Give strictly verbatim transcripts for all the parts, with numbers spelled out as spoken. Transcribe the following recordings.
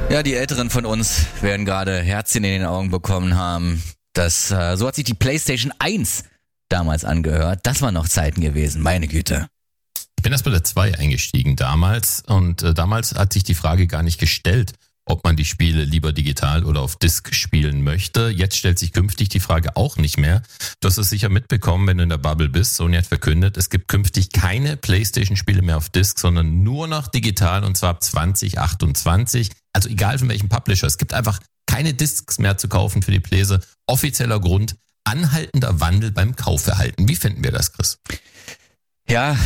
Ja, die Älteren von uns werden gerade Herzchen in den Augen bekommen haben. Das, äh, so hat sich die PlayStation eins damals angehört. Das waren noch Zeiten gewesen, meine Güte. Ich bin erst bei der zwei eingestiegen damals und äh, damals hat sich die Frage gar nicht gestellt, ob man die Spiele lieber digital oder auf Disc spielen möchte. Jetzt stellt sich künftig die Frage auch nicht mehr. Du hast es sicher mitbekommen, wenn du in der Bubble bist. Sony hat verkündet, es gibt künftig keine PlayStation-Spiele mehr auf Disc, sondern nur noch digital und zwar ab zwanzig achtundzwanzig. Also egal von welchem Publisher. Es gibt einfach keine Discs mehr zu kaufen für die Pläse. Offizieller Grund, anhaltender Wandel beim Kaufverhalten. Wie finden wir das, Chris? Ja,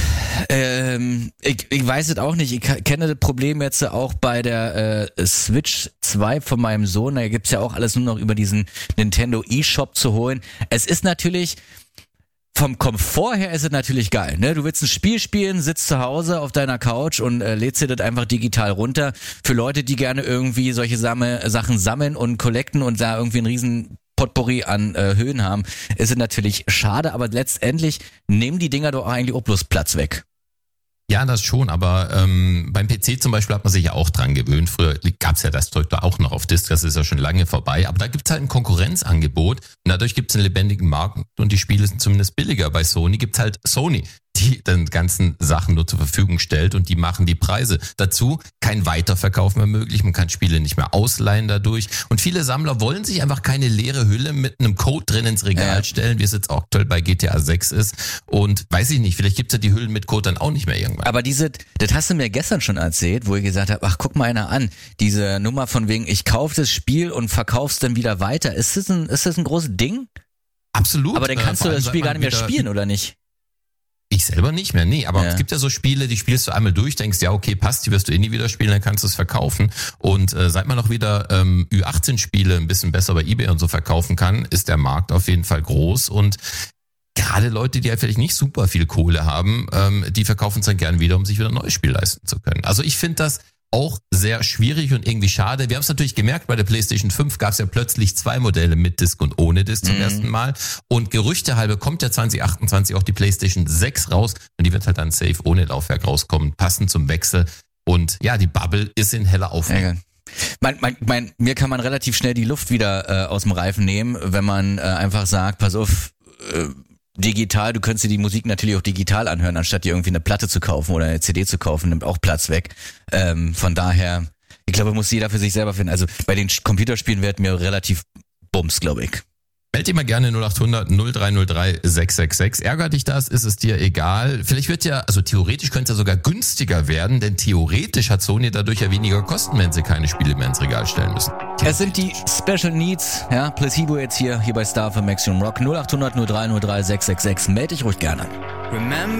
ähm, ich, ich weiß es auch nicht. Ich kenne das Problem jetzt auch bei der äh, Switch zwei von meinem Sohn. Da gibt's ja auch alles nur noch über diesen Nintendo eShop zu holen. Es ist natürlich, vom Komfort her ist es natürlich geil, ne? Du willst ein Spiel spielen, sitzt zu Hause auf deiner Couch und äh, lädst dir das einfach digital runter. Für Leute, die gerne irgendwie solche Samme, Sachen sammeln und collecten und da irgendwie einen riesen Potpourri an äh, Höhen haben, ist es natürlich schade, aber letztendlich nehmen die Dinger doch eigentlich auch bloß Platz weg. Ja, das schon, aber ähm, beim P C zum Beispiel hat man sich ja auch dran gewöhnt. Früher gab's ja das Zeug da auch noch auf Disc, das ist ja schon lange vorbei. Aber da gibt's halt ein Konkurrenzangebot und dadurch gibt's einen lebendigen Markt und die Spiele sind zumindest billiger. Bei Sony gibt's halt Sony, die den ganzen Sachen nur zur Verfügung stellt und die machen die Preise. Dazu kein Weiterverkauf mehr möglich, man kann Spiele nicht mehr ausleihen dadurch und viele Sammler wollen sich einfach keine leere Hülle mit einem Code drin ins Regal ja. stellen, wie es jetzt auch aktuell bei G T A sechs ist und weiß ich nicht, vielleicht gibt's ja die Hüllen mit Code dann auch nicht mehr irgendwann. Aber diese, das hast du mir gestern schon erzählt, wo ich gesagt habe, ach guck mal einer an, diese Nummer von wegen, ich kaufe das Spiel und verkauf's dann wieder weiter, ist das ein, ist das ein großes Ding? Absolut. Aber dann kannst äh, du das Spiel gar nicht mehr spielen, oder nicht? Ich selber nicht mehr, nee, aber ja. es gibt ja so Spiele, die spielst du einmal durch, denkst, ja okay, passt, die wirst du eh nie wieder spielen, dann kannst du es verkaufen und äh, seit man noch wieder ähm, Ü achtzehn Spiele ein bisschen besser bei eBay und so verkaufen kann, ist der Markt auf jeden Fall groß und gerade Leute, die ja vielleicht nicht super viel Kohle haben, ähm, die verkaufen es dann gern wieder, um sich wieder ein neues Spiel leisten zu können. Also ich finde das auch sehr schwierig und irgendwie schade. Wir haben es natürlich gemerkt, bei der PlayStation fünf gab es ja plötzlich zwei Modelle mit Disc und ohne Disc zum mhm. ersten Mal. Und gerüchtehalber kommt ja zwanzig achtundzwanzig auch die PlayStation sechs raus und die wird halt dann safe ohne Laufwerk rauskommen, passend zum Wechsel. Und ja, die Bubble ist in heller Aufregung. Ja. Mein, mein, mein, mir kann man relativ schnell die Luft wieder äh, aus dem Reifen nehmen, wenn man äh, einfach sagt, pass auf, äh, digital, du könntest dir die Musik natürlich auch digital anhören, anstatt dir irgendwie eine Platte zu kaufen oder eine C D zu kaufen, nimmt auch Platz weg. Ähm, von daher, ich glaube, muss jeder für sich selber finden. Also bei den Computerspielen wird mir relativ bums, glaube ich. Meld dich mal gerne null acht hundert null drei null drei sechs sechs sechs. Ärgert dich das? Ist es dir egal? Vielleicht wird ja, also theoretisch könnte es ja sogar günstiger werden, denn theoretisch hat Sony dadurch ja weniger Kosten, wenn sie keine Spiele mehr ins Regal stellen müssen. Es sind die Special Needs, ja, Placebo jetzt hier, hier bei Star für Maximum Rock. null acht hundert null drei null drei sechs sechs sechs. Meld dich ruhig gerne. Remember